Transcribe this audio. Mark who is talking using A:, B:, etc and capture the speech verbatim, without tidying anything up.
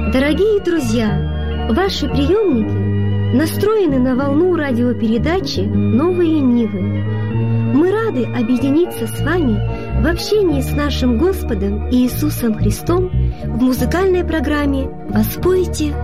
A: Дорогие друзья, ваши приемники настроены на волну радиопередачи «Новые Нивы». Мы рады объединиться с вами в общении с нашим Господом Иисусом Христом в музыкальной программе «Воспойте